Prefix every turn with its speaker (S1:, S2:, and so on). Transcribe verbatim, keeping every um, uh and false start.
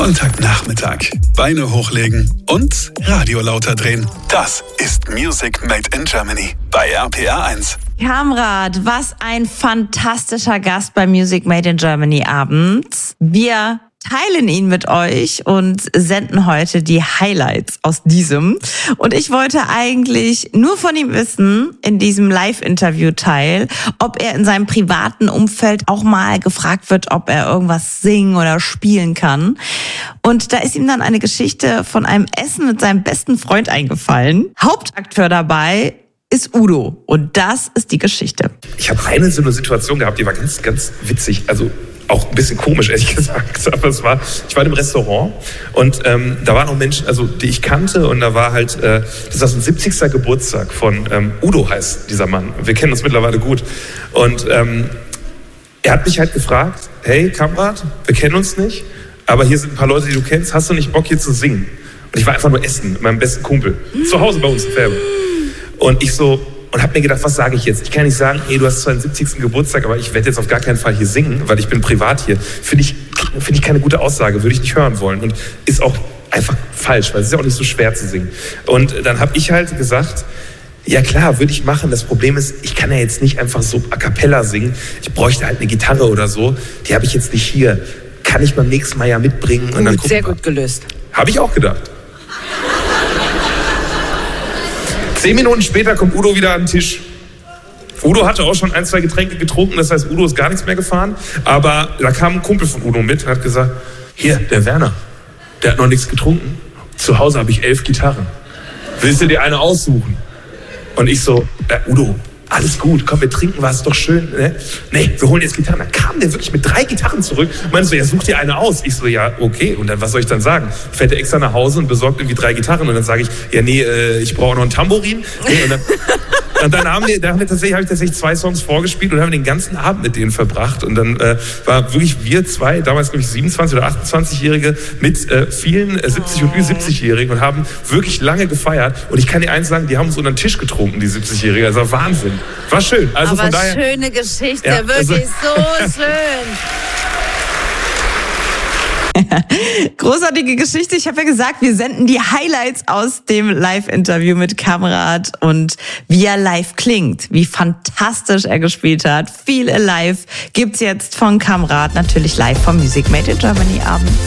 S1: Montagnachmittag. Beine hochlegen und Radio lauter drehen. Das ist Music Made in Germany bei R P R eins.
S2: Kamrat, was ein fantastischer Gast bei Music Made in Germany abends. Wir teilen ihn mit euch und senden heute die Highlights aus diesem. Und ich wollte eigentlich nur von ihm wissen, in diesem Live-Interview-Teil, ob er in seinem privaten Umfeld auch mal gefragt wird, ob er irgendwas singen oder spielen kann. Und da ist ihm dann eine Geschichte von einem Essen mit seinem besten Freund eingefallen. Hauptakteur dabei ist Udo. Und das ist die Geschichte.
S3: Ich habe eine so eine Situation gehabt, die war ganz, ganz witzig. Also auch ein bisschen komisch, ehrlich gesagt. Aber es war, ich war in einem Restaurant und ähm, da waren auch Menschen, also die ich kannte, und da war halt, äh, das war so ein siebzigster Geburtstag von ähm, Udo, heißt dieser Mann. Wir kennen uns mittlerweile gut. Und ähm, er hat mich halt gefragt, hey Kamrat, wir kennen uns nicht, aber hier sind ein paar Leute, die du kennst, hast du nicht Bock hier zu singen? Und ich war einfach nur essen mit meinem besten Kumpel, zu Hause bei uns in Färbe. Und ich so, und hab mir gedacht, was sage ich jetzt? Ich kann nicht sagen, ey, du hast zwar den siebzigsten Geburtstag, aber ich werde jetzt auf gar keinen Fall hier singen, weil ich bin privat hier. Finde ich, finde ich keine gute Aussage, würde ich nicht hören wollen. Und ist auch einfach falsch, weil es ist ja auch nicht so schwer zu singen. Und dann habe ich halt gesagt, ja klar, würde ich machen. Das Problem ist, ich kann ja jetzt nicht einfach so a cappella singen. Ich bräuchte halt eine Gitarre oder so. Die habe ich jetzt nicht hier. Kann ich beim nächsten Mal ja mitbringen. Und
S4: gut,
S3: dann gucken
S4: sehr
S3: wir.
S4: gut gelöst.
S3: Habe ich auch gedacht. Zehn Minuten später kommt Udo wieder an den Tisch. Udo hatte auch schon ein, zwei Getränke getrunken, das heißt, Udo ist gar nichts mehr gefahren. Aber da kam ein Kumpel von Udo mit und hat gesagt, hier, der Werner, der hat noch nichts getrunken. Zu Hause habe ich elf Gitarren. Willst du dir eine aussuchen? Und ich so, äh, Udo, alles gut, komm, wir trinken was, ist doch schön. Ne? Nee, wir holen jetzt Gitarren. Dann kam der wirklich mit drei Gitarren zurück und meinte so, ja, such dir eine aus. Ich so, ja, okay. Und dann, was soll ich dann sagen? Fährt er extra nach Hause und besorgt irgendwie drei Gitarren. Und dann sage ich, ja, nee, äh, ich brauche noch ein Tambourin. Nee, und dann, und dann haben wir, da haben wir tatsächlich, habe ich tatsächlich zwei Songs vorgespielt und haben den ganzen Abend mit denen verbracht. Und dann äh, war wirklich wir zwei, damals glaube ich siebenundzwanzig- oder achtundzwanzigjährige, mit äh, vielen äh, siebzig- und Ü-siebzigjährigen und haben wirklich lange gefeiert. Und ich kann dir eins sagen, die haben uns unter den Tisch getrunken, die siebzigjährigen. Also Wahnsinn. War schön. Also
S4: aber
S3: von daher,
S4: schöne Geschichte,
S3: ja,
S4: wirklich
S3: also,
S4: so schön.
S2: Großartige Geschichte. Ich habe ja gesagt, wir senden die Highlights aus dem Live-Interview mit Kamrat und wie er live klingt, wie fantastisch er gespielt hat. Feel Alive gibt's jetzt von Kamrat, natürlich live vom Music Made in Germany abends.